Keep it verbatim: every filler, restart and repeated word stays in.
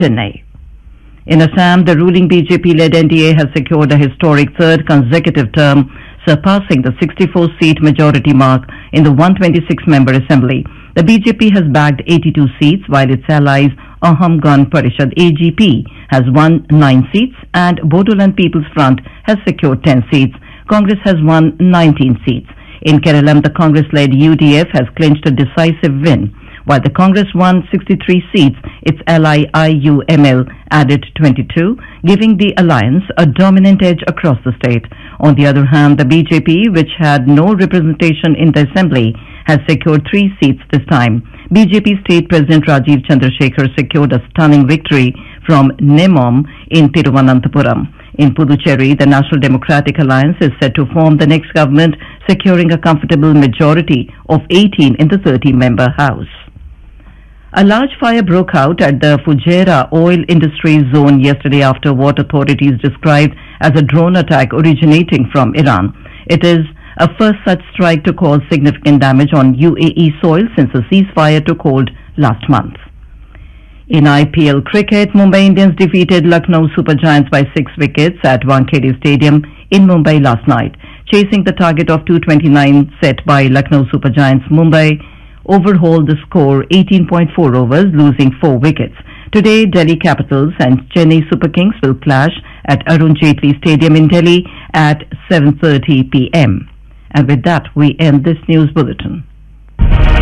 Chennai. In Assam, the ruling B J P-led N D A has secured a historic third consecutive term, surpassing the sixty-four seat majority mark in the one hundred twenty-six member assembly. The B J P has bagged eighty-two seats, while its allies Aham Gan Parishad A G P has won nine seats and Bodoland People's Front has secured ten seats. Congress has won nineteen seats. In Kerala, the Congress-led U D F has clinched a decisive win. While the Congress won sixty-three seats, its ally I U M L added twenty-two, giving the alliance a dominant edge across the state. On the other hand, the B J P, which had no representation in the assembly, has secured three seats this time. B J P State President Rajiv Chandrasekhar secured a stunning victory from Nemom in Thiruvananthapuram. In Puducherry, the National Democratic Alliance is set to form the next government, securing a comfortable majority of eighteen in the thirty member House. A large fire broke out at the Fujairah oil industry zone yesterday after what authorities described as a drone attack originating from Iran. It is a first such strike to cause significant damage on U A E soil since the ceasefire took hold last month. In I P L cricket, Mumbai Indians defeated Lucknow Super Giants by six wickets at Wankhede Stadium in Mumbai last night. Chasing the target of two twenty-nine set by Lucknow Super Giants, Mumbai overhauled the score eighteen point four overs, losing four wickets. Today, Delhi Capitals and Chennai Super Kings will clash at Arun Jaitley Stadium in Delhi at seven thirty p m And with that, we end this news bulletin.